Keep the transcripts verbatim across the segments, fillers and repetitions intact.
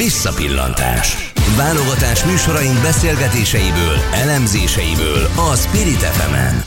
Visszapillantás. Válogatás műsoraink beszélgetéseiből, elemzéseiből a Spirit ef emen.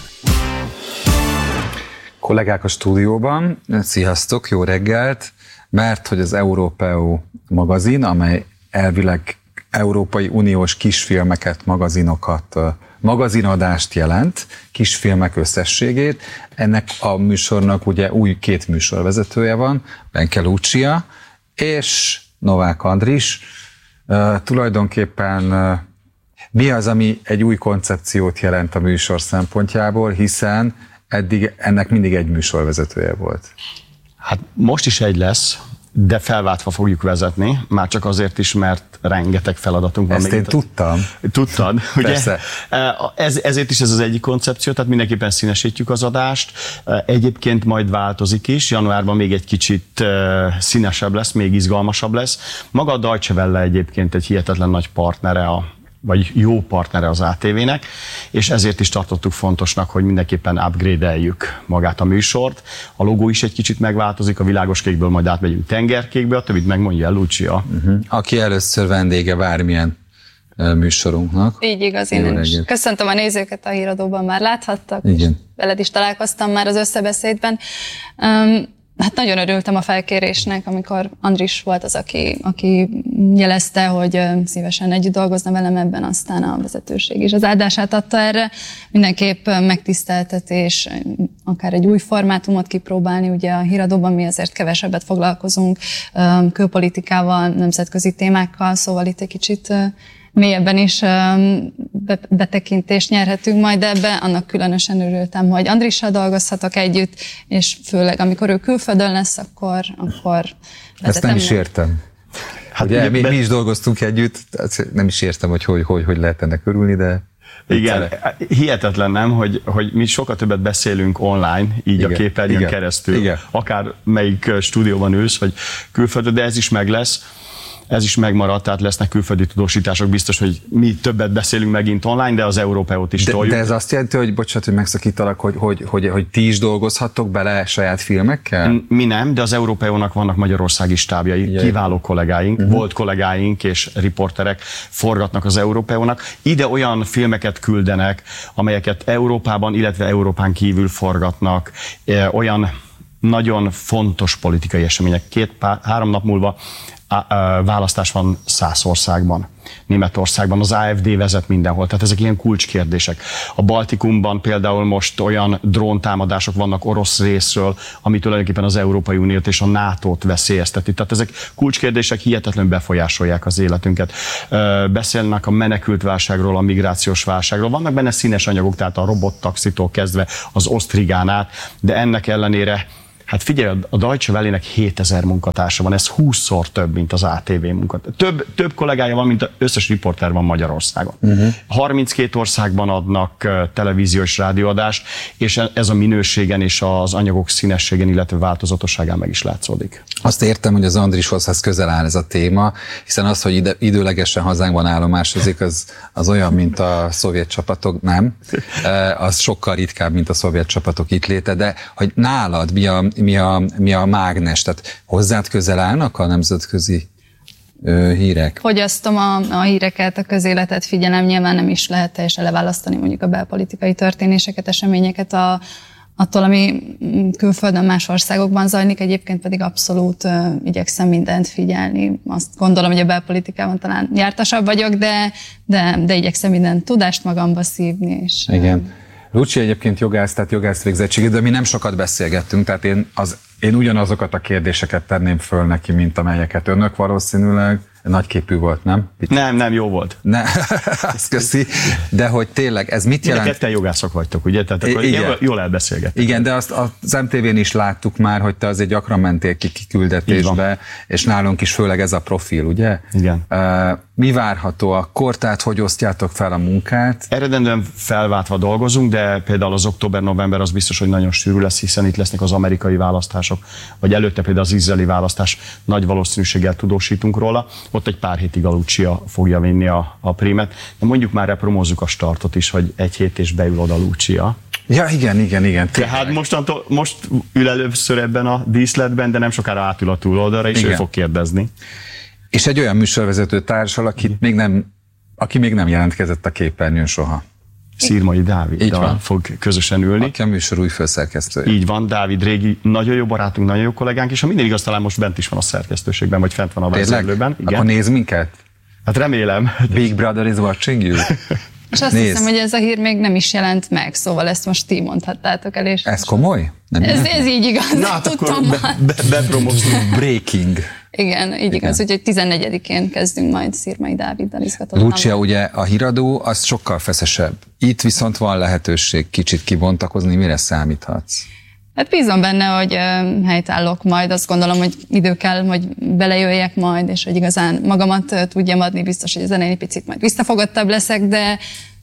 Kollégák a stúdióban, sziasztok, jó reggelt, mert hogy az Európeó magazin, amely elvileg Európai Uniós kisfilmeket, magazinokat, magazinadást jelent, kisfilmek összességét. Ennek a műsornak ugye új két műsorvezetője van, Benke Lucia és Novák Andris. Uh, tulajdonképpen uh, mi az, ami egy új koncepciót jelent a műsor szempontjából, hiszen eddig ennek mindig egy műsorvezetője volt. Hát most is egy lesz, de felváltva fogjuk vezetni, már csak azért is, mert rengeteg feladatunk van. Ezt én tudtam. Tudtad, ugye? Persze. Ez, ezért is ez az egyik koncepció, tehát mindenképpen színesítjük az adást. Egyébként majd változik is, januárban még egy kicsit színesebb lesz, még izgalmasabb lesz. Maga a Deutsche Welle egyébként egy hihetetlen nagy partnere a vagy jó partnere az á té vének, és ezért is tartottuk fontosnak, hogy mindenképpen upgrade-eljük magát a műsort. A logó is egy kicsit megváltozik, a világos kékből majd átmegyünk tengerkékbe, a többit megmondja el Lucia. Uh-huh. Aki először vendége bármilyen uh, műsorunknak. Így igaz, én is. Köszöntöm a nézőket, a híradóban már láthattak. Igen. Veled is találkoztam már az összebeszédben. Um, Hát nagyon örültem a felkérésnek, amikor Andris volt az, aki, aki jelezte, hogy szívesen együtt dolgozna velem ebben, aztán a vezetőség is az áldását adta erre. Mindenképp megtiszteltetés, akár egy új formátumot kipróbálni, ugye a híradóban mi azért kevesebbet foglalkozunk külpolitikával, nemzetközi témákkal, szóval itt egy kicsit mélyebben is betekintést nyerhetünk majd ebbe. Annak különösen örültem, hogy Andrissal dolgozhatok együtt, és főleg amikor ő külföldön lesz, akkor, akkor ezt nem is értem. Hát ugye, mi, mi is dolgoztunk együtt, nem is értem, hogy hogy, hogy, hogy lehet ennek örülni, de... Igen, hihetetlen nem, hogy, hogy mi sokkal többet beszélünk online, így igen, a képernyőn igen, keresztül, igen. Akár melyik stúdióban ülsz, vagy külföldön, de ez is meg lesz. Ez is megmaradt, tehát lesznek külföldi tudósítások, biztos, hogy mi többet beszélünk megint online, de az Európeót is de, toljuk. De ez azt jelenti, hogy bocsánat, hogy megszakítalak, hogy, hogy, hogy, hogy ti is dolgozhattok bele saját filmekkel? Mi nem, de az Európeónak vannak magyarországi stábjai, igen. Kiváló kollégáink, uh-huh. volt kollégáink és riporterek forgatnak az Európeónak. Ide olyan filmeket küldenek, amelyeket Európában, illetve Európán kívül forgatnak, olyan nagyon fontos politikai események. Két, pár, három nap múlva választás van száz országban, Németországban, az á ef dé vezet mindenhol, tehát ezek ilyen kulcskérdések. A Baltikumban például most olyan dróntámadások vannak orosz részről, ami tulajdonképpen az Európai Uniót és a nátót veszélyezteti. Tehát ezek kulcskérdések hihetetlenül befolyásolják az életünket. Beszélnek a menekült válságról, a migrációs válságról. Vannak benne színes anyagok, tehát a robottaxitól kezdve az Osztrigán át, de ennek ellenére hát figyelj, a Deutsche Welle-nek hétezer munkatársa van, ez húszszor több, mint az á té vé munkatársa. Több, több kollégája van, mint az összes riporter van Magyarországon. Uh-huh. harminckét országban adnak televíziós rádióadást, és ez a minőségen és az anyagok színességen, illetve változatosságán meg is látszódik. Azt értem, hogy az Andrishoz közel áll ez a téma, hiszen az, hogy ide, időlegesen hazánkban állomásozik, az, az olyan, mint a szovjet csapatok, nem? Az sokkal ritkább, mint a szovjet csapatok itt léte, de hogy nálad mi a Mi a, mi a mágnes? Tehát hozzád közel állnak a nemzetközi ö, hírek? Fogyasztom a, a híreket, a közéletet figyelem, nyilván nem is lehet teljesen leválasztani mondjuk a belpolitikai történéseket, eseményeket a, attól, ami külföldön más országokban zajlik, egyébként pedig abszolút ö, igyekszem mindent figyelni. Azt gondolom, hogy a belpolitikában talán jártasabb vagyok, de, de, de igyekszem minden tudást magamba szívni. És, igen. Lucia egyébként jogász, tehát jogász végzettségű, de mi nem sokat beszélgettünk, tehát én, az, én ugyanazokat a kérdéseket tenném föl neki, mint amelyeket önök valószínűleg. Nagyképű volt, nem? Itt... Nem, nem, jó volt. Ne, azt köszi. De hogy tényleg, ez mit jelent? Ketten jogászok vagytok, ugye? Tehát akkor igen. Jól elbeszélgettek. Igen, de azt az em té vén is láttuk már, hogy te azért gyakran mentél ki kiküldetésbe, és nálunk is főleg ez a profil, ugye? Igen. Uh, mi várható akkor, tehát hogy osztjátok fel a munkát? Eredendően felváltva dolgozunk, de például az október-november az biztos, hogy nagyon sűrű lesz, hiszen itt lesznek az amerikai választások, vagy előtte például az izraeli választás, nagy valószínűséggel tudósítunk róla. Ott egy pár hétig a Lucia fogja vinni a, a prímet, de mondjuk már repromózzuk a startot is, hogy egy hét és beül oda Lucia. Ja, igen, igen, igen. Tehát mostantól, most ül először ebben a díszletben, de nem sokára átül a túloldalra, és igen. Ő fog kérdezni. És egy olyan műsorvezető társal, akit még nem, aki még nem jelentkezett a képernyőn soha. Szirmai Dáviddal fog közösen ülni. Aki a műsor új főszerkesztője. Így van, Dávid régi, nagyon jó barátunk, nagyon jó kollégánk, és ha minden igaz, talán most bent is van a szerkesztőségben, vagy fent van a vezérlőben. Akkor néz minket? Hát remélem. Big Brother is watching you. És azt Nézd. hiszem, hogy ez a hír még nem is jelent meg, szóval ezt most ti mondhattátok el. És ez komoly? Nem ez, ez így igaz, na, hát tudtam be, be, be, be breaking. Igen, így igaz, úgyhogy tizennegyedikén kezdünk majd Szirmai Dáviddal izgatottan. Lucia, ugye a híradó az sokkal feszesebb. Itt viszont van lehetőség kicsit kibontakozni, mire számíthatsz? Hát bízom benne, hogy helytállok majd, azt gondolom, hogy idő kell, hogy belejöjjek majd, és hogy igazán magamat tudjam adni, biztos, hogy az elején egy picit majd visszafogottabb leszek, de,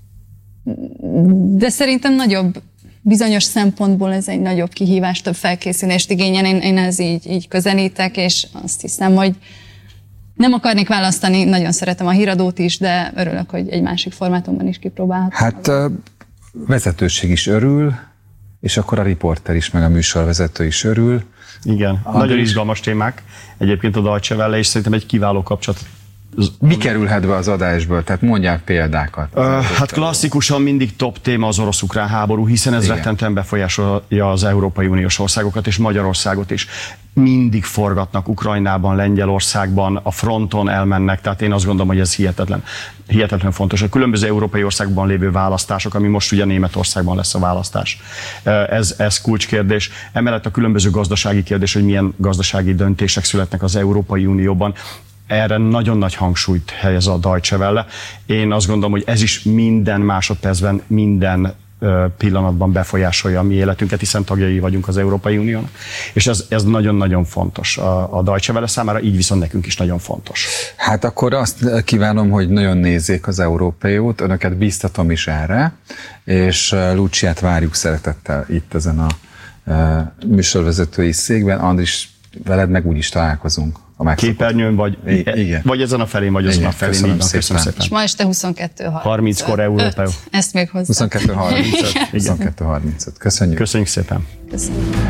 de szerintem nagyobb, bizonyos szempontból ez egy nagyobb kihívás, több felkészülést igényel, én, én ez így, így közelítek, és azt hiszem, hogy nem akarnék választani, nagyon szeretem a híradót is, de örülök, hogy egy másik formátumban is kipróbálhatom. Hát a vezetőség is örül, és akkor a riporter is, meg a műsorvezető is örül. Igen, Andris. Nagyon izgalmas témák. Egyébként a Deutsche Welle, és szerintem egy kiváló kapcsolat. Mi kerülhet be az adásból? Tehát mondják példákat. Uh, hát klasszikusan mindig top téma az orosz-ukrán háború, hiszen ez rettentően befolyásolja az Európai Uniós országokat és Magyarországot is. Mindig forgatnak Ukrajnában, Lengyelországban, a fronton elmennek, tehát én azt gondolom, hogy ez hihetetlen, hihetetlen fontos. A különböző európai országban lévő választások, ami most ugye Németországban lesz a választás, ez, ez kulcskérdés. Emellett a különböző gazdasági kérdés, hogy milyen gazdasági döntések születnek az Európai Unióban. Erre nagyon nagy hangsúlyt helyez a Deutsche Welle. Én azt gondolom, hogy ez is minden másodpercben, minden pillanatban befolyásolja a mi életünket, hiszen tagjai vagyunk az Európai Uniónak. És ez, ez nagyon-nagyon fontos a, a Deutsche Welle számára, így viszont nekünk is nagyon fontos. Hát akkor azt kívánom, hogy nagyon nézzék az Európaiót, önöket bíztatom is erre, és Luciát várjuk szeretettel itt ezen a műsorvezetői székben. Andris, veled meg úgy is találkozunk. Képernyőn, vagy, igen. vagy ezen a felén, vagy azon a felén. Köszönöm, így, szépen. köszönöm szépen. És ma este huszonkettő harminc. harminckor Európa. Ezt még hozzá. huszonkettő harmincöt. huszonkettő harmincöt. Köszönjük. Köszönjük szépen. Köszönjük.